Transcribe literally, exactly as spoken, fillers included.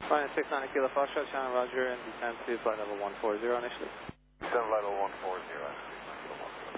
Flight six nine Kilo Foxtrot, Channel Roger, and descend to flight level one four zero initially. Descend level one four zero.